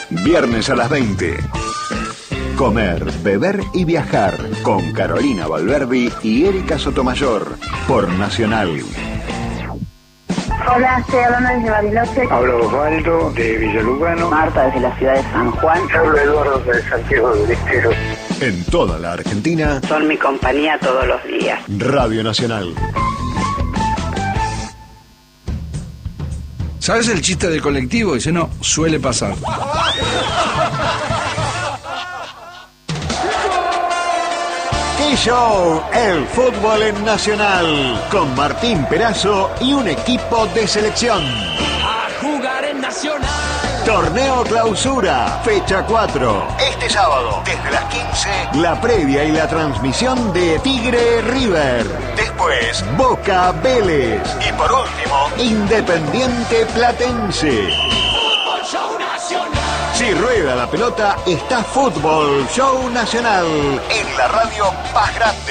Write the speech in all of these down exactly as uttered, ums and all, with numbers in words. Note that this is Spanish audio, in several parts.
viernes a las veinte. Comer, beber y viajar con Carolina Valverdi y Erika Sotomayor por Nacional. Hola, estoy hablando desde Bariloche. Habla Osvaldo de Villalugano. Marta desde la ciudad de San Juan. Habla Eduardo de Santiago del Estero. En toda la Argentina. Son mi compañía todos los días. Radio Nacional. ¿Sabes el chiste del colectivo? Dice, no, suele pasar. ¡Qué show! El fútbol en Nacional. Con Martín Perazo y un equipo de selección. A jugar en Nacional. Torneo Clausura, fecha cuatro. Este sábado, desde las quince, la previa y la transmisión de Tigre River. Después, Boca Vélez. Y por último, Independiente Platense. Fútbol Show Nacional. Si rueda la pelota, está Fútbol Show Nacional en la radio más grande.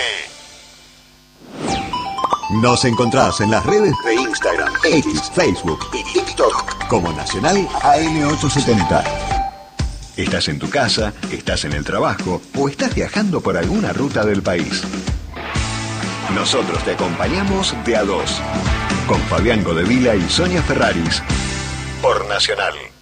Nos encontrás en las redes de Instagram, X, Facebook y TikTok como Nacional A M ochocientos setenta. Estás en tu casa, estás en el trabajo o estás viajando por alguna ruta del país. Nosotros te acompañamos de a dos con Fabián Godevila y Sonia Ferraris por Nacional.